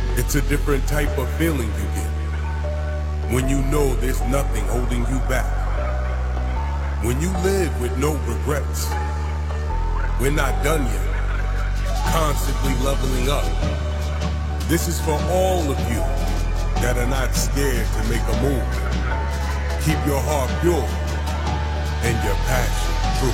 It's a different type of feeling you get when you know there's nothing holding you back. When you live with no regrets. We're not done yet. Constantly leveling up. This is for all of you that are not scared to make a move. Keep your heart pure and your passion